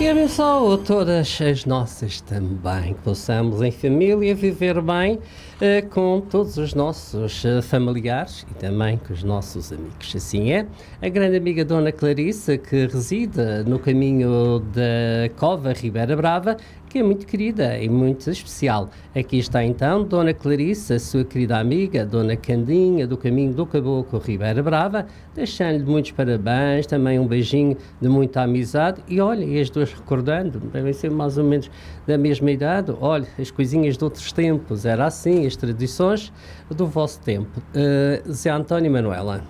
E abençoe todas as nossas também, que possamos em família viver bem com todos os nossos familiares e também com os nossos amigos. Assim é. A grande amiga Dona Clarissa, que reside no caminho da Cova Ribeira Brava, que é muito querida e muito especial. Aqui está então Dona Clarissa, sua querida amiga, Dona Candinha, do caminho do Caboclo Ribeira Brava, deixando-lhe muitos parabéns, também um beijinho de muita amizade. E olha, e as duas recordando, devem ser mais ou menos da mesma idade. Olha, as coisinhas de outros tempos, era assim, as tradições do vosso tempo. Zé António e Manuela.